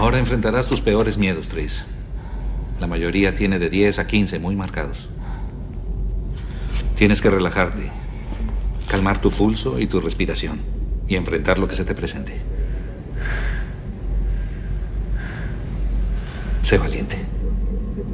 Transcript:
Ahora enfrentarás tus peores miedos, Tris. La mayoría tiene de 10 a 15 muy marcados. Tienes que relajarte, calmar tu pulso y tu respiración y enfrentar lo que se te presente. Sé valiente.